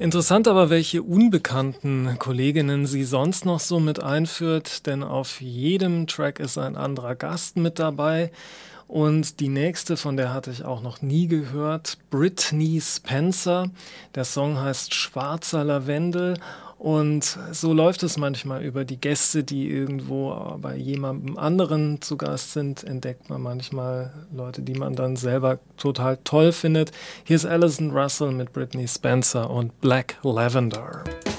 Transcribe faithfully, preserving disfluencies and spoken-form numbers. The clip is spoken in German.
Interessant aber, welche unbekannten Kolleginnen sie sonst noch so mit einführt, denn auf jedem Track ist ein anderer Gast mit dabei. Und die nächste, von der hatte ich auch noch nie gehört, Britney Spencer. Der Song heißt Schwarzer Lavendel. Und so läuft es manchmal über die Gäste, die irgendwo bei jemandem anderen zu Gast sind, entdeckt man manchmal Leute, die man dann selber total toll findet. Hier ist Alison Russell mit Britney Spencer und Black Lavender.